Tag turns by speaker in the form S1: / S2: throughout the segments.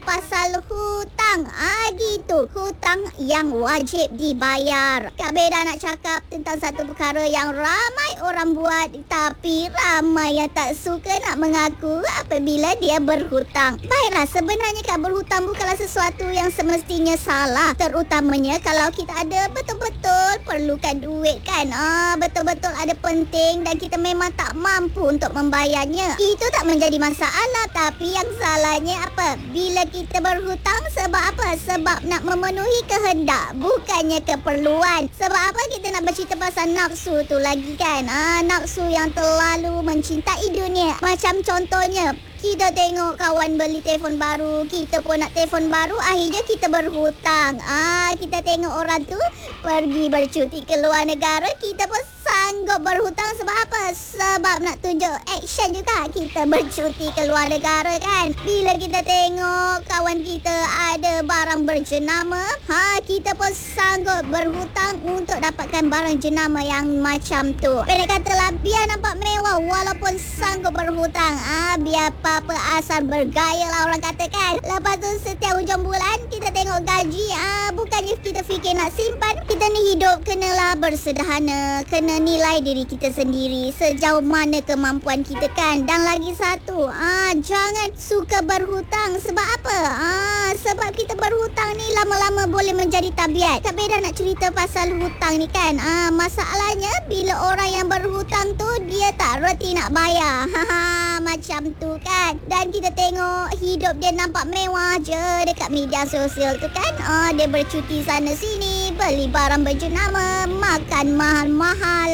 S1: pasal hutang. Gitu. Hutang yang wajib dibayar. Kak Beda nak cakap tentang satu perkara yang ramai orang buat, tapi ramai yang tak suka nak mengaku apabila dia berhutang. Baiklah, sebenarnya Kak, berhutang bukanlah sesuatu yang semestinya salah. Terutamanya kalau kita ada betul-betul perlukan duit kan. Betul-betul ada penting dan kita memang tak mampu untuk membayarnya. Itu tak menjadi masalah. Tapi yang salahnya apa? Bila kita berhutang sebab apa? Sebab nak memenuhi kehendak, bukannya keperluan. Sebab apa kita nak bercerita pasal nafsu tu lagi kan? Nafsu yang terlalu mencintai dunia. Macam contohnya, kita tengok kawan beli telefon baru, kita pun nak telefon baru, akhirnya kita berhutang. Kita tengok orang tu pergi bercuti ke luar negara, kita pun sanggup berhutang sebab apa? Sebab nak tunjuk action juga kita bercuti ke luar negara kan. Bila kita tengok kawan kita ada barang berjenama, kita pun sanggup berhutang untuk dapatkan barang jenama yang macam tu. Pendek katalah, biar nampak mewah walaupun sanggup berhutang. Biar apa asal bergaya lah orang katakan. Lepas tu setiap hujung bulan kita tengok gaji, bukannya kita fikir nak simpan. Kita ni hidup kenalah bersederhana, kena nilai diri kita sendiri sejauh mana kemampuan kita kan. Dan lagi satu, jangan suka berhutang. Sebab apa? Sebab kita berhutang ni lama-lama boleh menjadi tabiat. Kak Beda nak cerita pasal hutang ni kan. Masalahnya bila orang yang berhutang tu dia tak reti nak bayar. Macam tu kan. Dan kita tengok hidup dia nampak mewah je dekat media sosial tu kan. Dia bercuti sana sini, beli barang berjenama, makan mahal-mahal.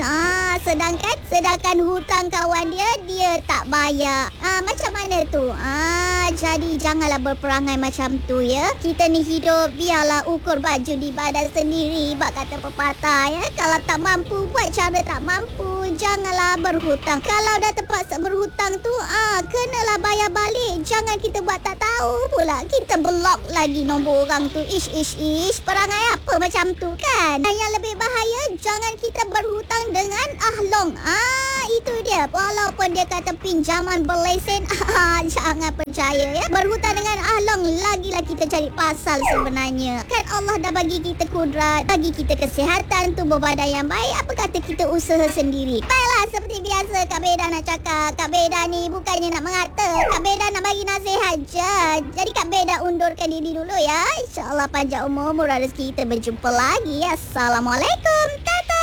S1: Sedangkan hutang kawan dia tak bayar. Macam mana tu? Jadi janganlah berperangai macam tu ya. Kita ni hidup biarlah ukur baju di badan sendiri. Bak kata pepatah ya. Kalau tak mampu buat cara tak mampu, janganlah berhutang. Kalau dah terpaksa berhutang tu, kenalah bayar balik. Jangan kita buat tak tahu pula. Kita block lagi nombor orang tu. Ish. Perangai apa macam tu kan? Dan yang lebih bahaya, jangan kita berhutang dengan ahlong. Itu dia. Walaupun dia kata pinjaman berlesen, jangan percaya ya. Berhutang dengan ahlong, lagilah kita cari pasal sebenarnya. Kan Allah dah bagi kita kudrat, bagi kita kesihatan, tubuh badan yang baik. Apa kata kita usaha sendiri? Baiklah, seperti biasa Kak Beda nak cakap. Kak Beda ni bukannya nak mengata. Kak Beda nak bagi nasihat je. Jadi Kak Beda undurkan diri dulu ya. InsyaAllah panjang umur, murah rezeki, kita berjumpa lagi. Assalamualaikum.